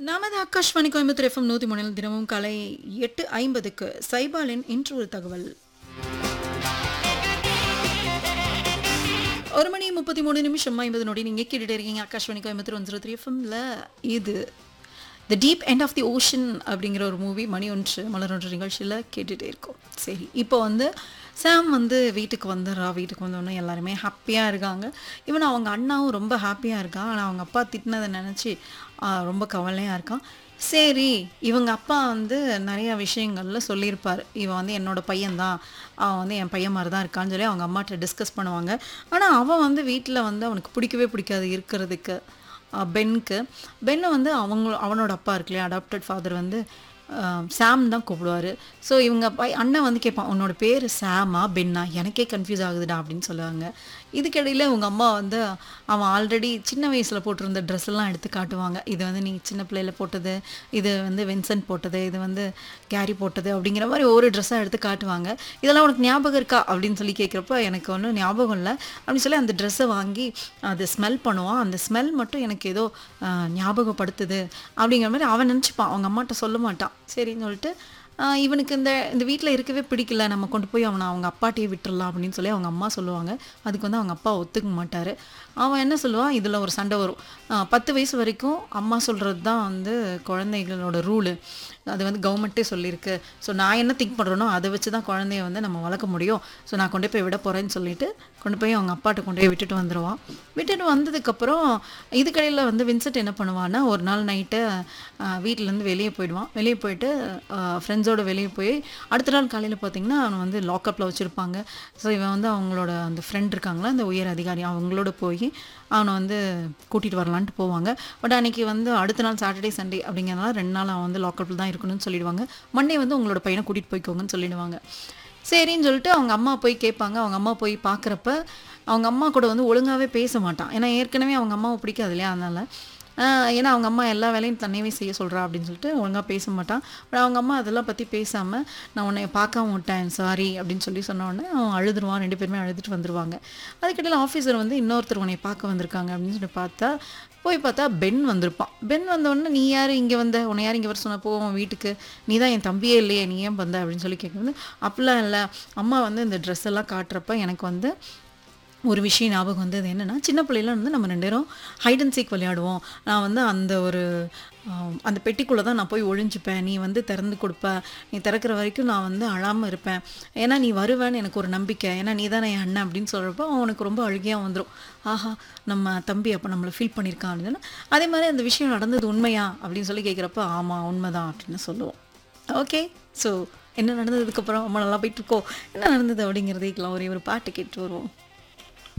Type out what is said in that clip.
நமது ஆகாஷ்வாணி கோயம்புத்தூர் எஃப்எம் 103 தினமும் காலை 8:50க்கு சைபாலின் இன்று ஒரு தகவல். 1:33 50 நொடி நீங்க கேட்டுட்டு இருக்கீங்க ஆகாஷ்வாணி கோயம்புத்தூர் 103 எஃப்எம்ல. இது தி deep end of the ocean அப்படிங்கிற ஒரு மூவி மணி ஒன்று மலர் நிகழ்ச்சியில் கேட்டுகிட்டே இருக்கோம். சரி, இப்போ சாம் வீட்டுக்கு வந்துடுறா. வீட்டுக்கு வந்தோடனே எல்லாருமே ஹாப்பியாக இருக்காங்க. ஈவன் அவங்க அண்ணாவும் ரொம்ப ஹாப்பியாக இருக்கான். ஆனால் அவங்க அப்பா திட்டினதை நினச்சி ரொம்ப கவலையாக இருக்கான். சரி, இவங்க அப்பா நிறைய விஷயங்களில் சொல்லியிருப்பார். இவன் என்னோட பையன்தான், அவன் என் பையன் மாதிரி தான் இருக்கான்னு சொல்லி அவங்க அம்மாட்ட டிஸ்கஸ் பண்ணுவாங்க. ஆனால் அவன் வீட்டில் அவனுக்கு பிடிக்கவே பிடிக்காது இருக்கிறதுக்கு. பென்னு அவனோட அப்பா இருக்கு இல்லையா, அடாப்டட் ஃபாதர் சாம் தான் கூப்பிடுவார். ஸோ இவங்க அண்ணன் கேட்பான், உன்னோட பேர் சாமா பென்னா, எனக்கே கன்ஃபியூஸ் ஆகுதுடா அப்படின்னு சொல்லுவாங்க. இதுக்கிடையில் உங்கள் அம்மா அவன் ஆல்ரெடி சின்ன வயசில் போட்டிருந்த ட்ரெஸ் எல்லாம் எடுத்து காட்டுவாங்க. இது நீ சின்ன பிள்ளையில் போட்டது, இது வின்சென்ட் போட்டது, இது கேரி போட்டது அப்படிங்கிற மாதிரி ஒவ்வொரு ட்ரெஸ்ஸாக எடுத்து காட்டுவாங்க. இதெல்லாம் உனக்கு ஞாபகம் இருக்கா அப்படின்னு சொல்லி கேட்குறப்ப எனக்கு ஒன்றும் ஞாபகம் இல்லை அப்படின்னு சொல்லி அந்த ட்ரெஸ்ஸை வாங்கி அதை ஸ்மெல் பண்ணுவான். அந்த ஸ்மெல் மட்டும் எனக்கு ஏதோ ஞாபகப்படுத்துது அப்படிங்கிற மாதிரி அவன் நினச்சிப்பான். அவங்க அம்மாட்ட சொல்ல மாட்டான். சரின்னு சொல்லிட்டு இவனுக்கு இந்த வீட்டில் இருக்கவே பிடிக்கல, நம்ம கொண்டு போய் அவனை அவங்க அப்பாட்டையே விட்டுறலாம் அப்படின்னு சொல்லி அவங்க அம்மா சொல்லுவாங்க. அதுக்கு அவங்க அப்பா ஒத்துக்க மாட்டார். அவன் என்ன சொல்லுவான், இதில் ஒரு சண்டை வரும். 10 வயசு வரைக்கும் அம்மா சொல்கிறது தான் குழந்தைகளோட ரூலு, அது கவர்மெண்ட்டே சொல்லியிருக்கு. ஸோ நான் என்ன திங்க் பண்ணுறேனோ அதை வச்சு தான் குழந்தைய நம்ம வளர்க்க முடியும். ஸோ நான் கொண்டு போய் விட போகிறேன்னு சொல்லிட்டு கொண்டு போய் அவங்க அப்பாட்ட கொண்டு போய் விட்டுட்டு வந்துடுவான். விட்டுட்டு வந்ததுக்கப்புறம் இதுக்கடையில் வின்சென்ட் என்ன பண்ணுவான்னா, ஒரு நாள் நைட்டு வீட்டிலேருந்து வெளியே போயிடுவான். வெளியே போயிட்டு ஃப்ரெண்ட்ஸோடு வெளியே போய் அடுத்த நாள் காலையில் பார்த்திங்கன்னா அவன் லாக்கப்பில் வச்சுருப்பாங்க. ஸோ இவன் அவங்களோட அந்த ஃப்ரெண்ட் இருக்காங்களா, அந்த உயர் அதிகாரி, அவங்களோட போய் அவனை கூட்டிகிட்டு வரலான்ட்டு போவாங்க. பட் அன்றைக்கி அடுத்த நாள் சாட்டர்டே சண்டே அப்படிங்கிறனால 2 நாள் அவன் லாக்கப்பில் தான் இருக்கணும்னு சொல்லிடுவாங்க. மண்டே உங்களோட பையனை கூட்டிகிட்டு போய்க்கோங்கன்னு சொல்லிடுவாங்க. சரின்னு சொல்லிட்டு அவங்க அம்மா போய் கேட்பாங்க. அவங்க அம்மா போய் பார்க்குறப்ப அவங்க அம்மா கூட ஒழுங்காகவே பேச மாட்டான். ஏன்னா ஏற்கனவே அவங்க அம்மாவை பிடிக்காது இல்லையா, அதனால். ஏன்னா அவங்க அம்மா எல்லா வேலையும் தன்னையவே செய்ய சொல்கிறா அப்படின்னு சொல்லிட்டு ஒழுங்காக பேச மாட்டான். பட் அவங்க அம்மா அதெல்லாம் பற்றி பேசாமல், நான் உன்னை பார்க்காம விட்டேன் சாரி அப்படின்னு சொன்ன உடனே அவன் அழுதுருவான். 2 பேருமே அழுதுட்டு வந்துடுவாங்க. அதுக்கிடையில் ஆஃபீஸர் இன்னொருத்தர் உன்னை பார்க்க வந்திருக்காங்க அப்படின்னு சொல்லி பார்த்தா பென் வந்திருப்பான். பென் வந்தோடனே, நீ யார் இங்கே உன்னை யார் இங்கே வர சொன்னப்போ உன் வீட்டுக்கு, நீ தான் என் தம்பியே இல்லையே, நீ ஏன் வந்த அப்படின்னு சொல்லி கேட்கும்போது, அப்படிலாம் இல்லை, அம்மா இந்த ட்ரெஸ் எல்லாம் காட்டுறப்ப எனக்கு ஒரு விஷயம் ஞாபகம் வந்தது. என்னென்னா, சின்ன பிள்ளைலாம் நம்ம 2 பேரும் ஹைட் அண்ட் சீக் விளையாடுவோம். நான் அந்த பெட்டிக்குள்ளே தான் நான் போய் ஒழிஞ்சிப்பேன். நீ திறந்து கொடுப்ப, நீ திறக்கிற வரைக்கும் நான் அழாமல் இருப்பேன். ஏன்னா நீ வருவேன்னு எனக்கு ஒரு நம்பிக்கை, ஏன்னா நீ தானே என் அண்ணன் அப்படின்னு சொல்கிறப்போ அவனுக்கு ரொம்ப அழுகையாக வந்துடும். ஆஹா, நம்ம தம்பி அப்போ நம்மளை ஃபீல் பண்ணியிருக்கான் அப்படின்னு. அதே மாதிரி அந்த விஷயம் நடந்தது உண்மையா அப்படின்னு சொல்லி கேட்குறப்ப ஆமாம் உண்மைதான் அப்படின்னு சொல்லுவோம். ஓகே, ஸோ என்ன நடந்ததுக்கப்புறம் அம்மா நல்லா போயிட்டுருக்கோம், என்ன நடந்தது அப்படிங்கிறதுக்கெல்லாம் ஒரே ஒரு பாட்டு கேட்டு வருவோம்.